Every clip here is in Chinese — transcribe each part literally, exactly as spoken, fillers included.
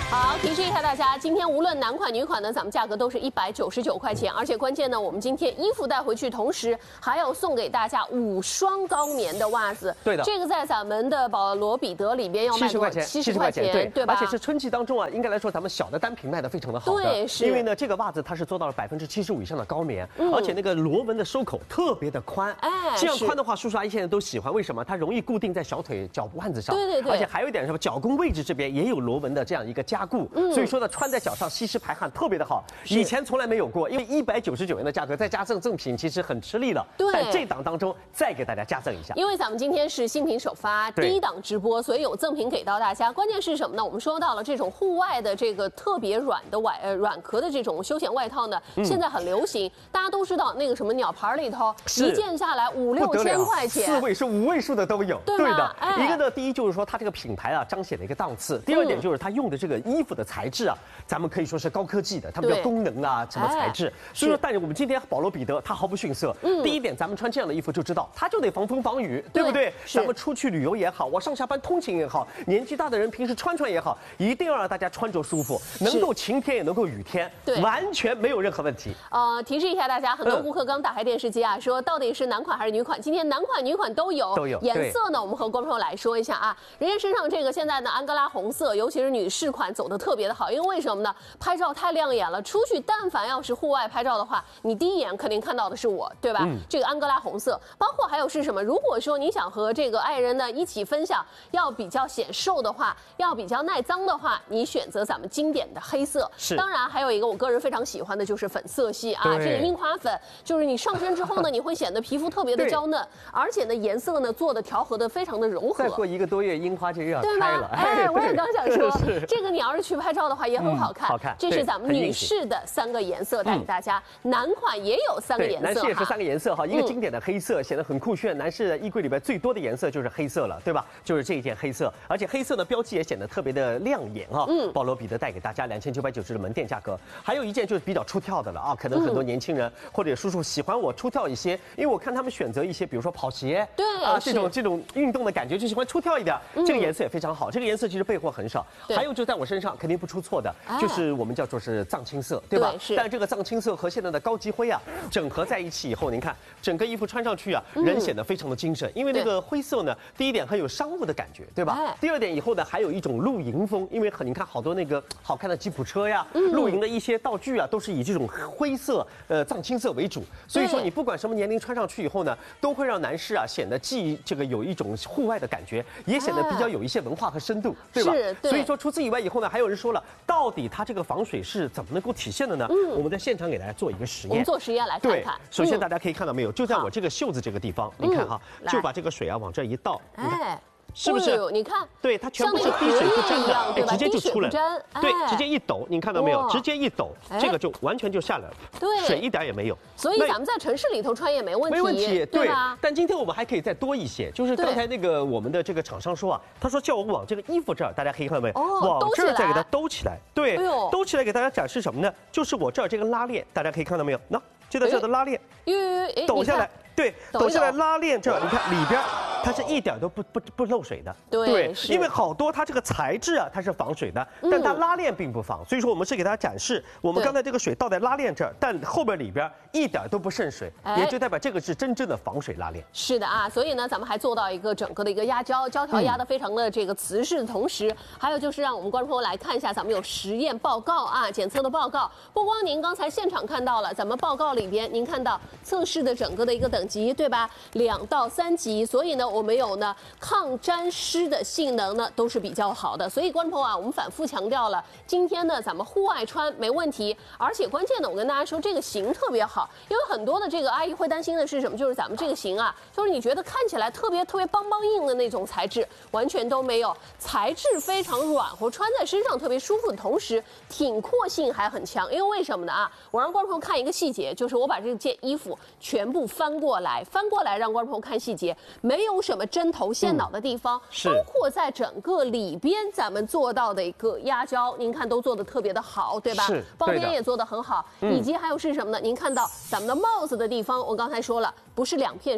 好，提示一下大家，今天无论男款女款呢，咱们价格都是一百九十九块钱，而且关键呢，我们今天衣服带回去，同时还要送给大家五双高棉的袜子。 对的， 这个在咱们的保罗彼得里边要卖七十块钱， 七十块钱， 对对吧？ 而且是春季当中啊，应该来说咱们小的单品卖的非常的好的， 对，是。 因为呢，这个袜子它是做到了百分之七十五以上的高棉， 嗯、 而且那个螺纹的收口特别的宽， 哎， 这样宽的话，叔叔阿姨现在都喜欢，为什么？它容易固定在小腿脚腕子上， 对对对， 而且还有一点什么，脚弓位置这边也有螺纹的这样一个加固，嗯，所以说呢，穿在脚上吸湿排汗特别的好，以前从来没有过，因为一百九十九元的价格再加赠赠品，其实很吃力了。 对， 在这档当中再给大家加赠一下， 因为咱们今天是新品首发第一档直播，所以有赠品给到大家。关键是什么呢？我们说到了这种户外的这个特别软的外呃软壳的这种休闲外套呢，嗯、现在很流行。大家都知道那个什么鸟牌里头，一件下来五六千块钱， 四位数、五位数的都有。 对, 对的， 哎、 一个呢，第一就是说它这个品牌啊彰显了一个档次；第二点就是它用的这个衣服的材质啊，咱们可以说是高科技的，他们叫功能啊什么材质。哎、所以说，但是我们今天保罗彼得它毫不逊色。嗯、第一点，咱们穿这样的衣服就知道，它就得防风防雨，对不对？咱们出去旅游也好，我上下班通勤也好，年纪大的人平时穿穿也好，一定要让大家穿着舒服，能够晴天也能够雨天，对，完全没有任何问题。 呃，提示一下大家，很多顾客刚打开电视机啊，说到底是男款还是女款？今天男款、女款都有， 都有。 颜色呢，我们和观众朋友来说一下啊，人家身上这个现在呢，安哥拉红色，尤其是女士款走的特别的好，因为为什么呢？拍照太亮眼了，出去但凡要是户外拍照的话，你第一眼肯定看到的是我，对吧？嗯、这个安哥拉红色，包括还有是什么？如果说你想和这个爱人呢一起分享，要比较显瘦的话，要比较耐脏的话，你选择咱们经典的黑色。 是， 当然还有一个我个人非常喜欢的就是粉色系啊，这个樱花粉，就是你上身之后呢，你会显得皮肤特别的娇嫩，而且呢颜色呢做的调和的非常的柔和。 再过一个多月，樱花就又要开了。 哎，我也刚想说，这个你要是去拍照的话也很好看。 嗯、好看。 这是咱们女士的三个颜色带给大家，嗯、男款也有三个颜色， 男士也是三个颜色哈，一个经典的黑色显得很酷炫，男士的衣柜里边最多的颜色就是黑色了，对吧？就是这一件黑色，而且黑色的标记也显得特别的亮眼哈。嗯，保罗彼得带给大家两千九百九十的门店价格，还有一件就是比较出挑的了啊，可能很多年轻人、嗯、或者叔叔喜欢我出挑一些，因为我看他们选择一些，比如说跑鞋， 对啊这种这种运动的感觉就喜欢出挑一点，嗯、这个颜色也非常好，这个颜色其实备货很少，还有就在我身上肯定不出错的，哎、就是我们叫做是藏青色，对吧？ 对，是。 但这个藏青色和现在的高级灰啊整合在一起以后，您看整个衣服穿上去啊，人显得非常的精神，因为那个灰色呢，第一点很有商务的感觉，对吧？哎、第二点以后呢，还有一种露营风，因为很你看好多那个好看的吉普车呀，嗯、露营的一些道具啊，都是以这种灰色、呃藏青色为主，所以说你不管什么年龄穿上去以后呢，都会让男士啊显得既这个有一种户外的感觉，也显得比较有一些文化和深度，对吧？ 是，对。 所以说除此以外以后呢，还有人说了，到底它这个防水是怎么能够体现的呢？嗯、我们在现场给大家做一个实验， 我们做实验来看看。 首先大家可以看到没有，就在我这个袖子这个地方，你看哈，就把这个水啊往这一倒， 哎。 是不是？ 你看， 对，它全部是滴水不沾的，哎，直接就出来了。对，直接一抖，你看到没有？直接一抖，这个就完全就下来了。 对， 水一点也没有。 所以咱们在城市里头穿也没问题， 没问题， 对吧？ 但今天我们还可以再多一些，就是刚才那个我们的这个厂商说啊，他说叫我往这个衣服这儿，大家可以看到没有？往这儿再给它兜起来。对，兜起来给大家展示什么呢？就是我这儿这个拉链，大家可以看到没有？那就在这儿的拉链，抖下来。对，抖下来拉链这儿，你看里边它是一点都不不不漏水的。 对， 因为好多它这个材质啊，它是防水的，但它拉链并不防，所以说我们是给大家展示，我们刚才这个水倒在拉链这儿，但后边里边一点都不渗水，也就代表这个是真正的防水拉链。 是的啊，所以呢，咱们还做到一个整个的一个压胶，胶条压得非常的这个瓷实的同时，还有就是让我们观众朋友来看一下，咱们有实验报告啊，检测的报告，不光您刚才现场看到了，咱们报告里边您看到测试的整个的一个等级，对吧？两到三级，所以呢，我们有呢抗沾湿的性能呢都是比较好的。所以观众朋友啊，我们反复强调了，今天呢咱们户外穿没问题，而且关键呢，我跟大家说这个型特别好，因为很多的这个阿姨会担心的是什么？就是咱们这个型啊，就是你觉得看起来特别特别邦邦硬的那种材质，完全都没有，材质非常软和，穿在身上特别舒服的同时，挺阔性还很强。因为为什么呢啊？我让观众朋友看一个细节，就是我把这件衣服全部翻过来，翻过来让观众朋友看细节，没有什么针头线脑的地方，嗯、包括在整个里边咱们做到的一个压胶，您看都做的特别的好，对吧？ 是， 包边也做得很好，以及还有是什么呢？您看到咱们的帽子的地方，我刚才说了，不是两片式。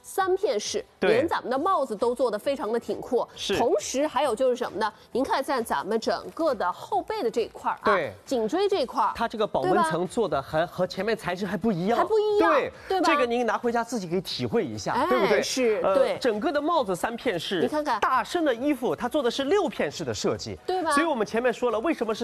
三片式，连咱们的帽子都做的非常的挺阔。 是， 同时还有就是什么呢？您看在咱们整个的后背的这一块啊， 对， 颈椎这一块， 它这个保温层做的还和前面材质还不一样， 还不一样， 对对吧？ 这个您拿回家自己可以体会一下，对不对？ 是，对。 整个的帽子三片式， 你看看大身的衣服，它做的是六片式的设计， 对吧？ 所以我们前面说了，为什么是